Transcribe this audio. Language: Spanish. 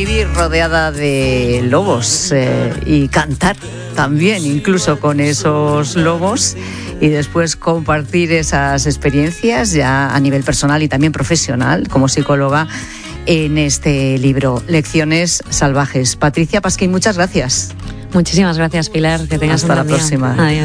vivir rodeada de lobos y cantar también, incluso con esos lobos, y después compartir esas experiencias ya a nivel personal y también profesional como psicóloga en este libro, Lecciones Salvajes. Patricia Pasquín, muchas gracias. Muchísimas gracias, Pilar. Que tengas hasta un buen la día. próxima. Adiós.